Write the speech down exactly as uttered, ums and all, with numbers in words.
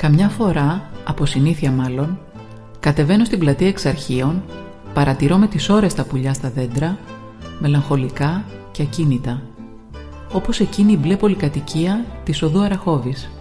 Καμιά φορά, από συνήθεια μάλλον, κατεβαίνω στην πλατεία Εξαρχείων, παρατηρώ με τις ώρες τα πουλιά στα δέντρα, μελαγχολικά και ακίνητα, όπως εκείνη η μπλε πολυκατοικία της οδού Αραχόβης.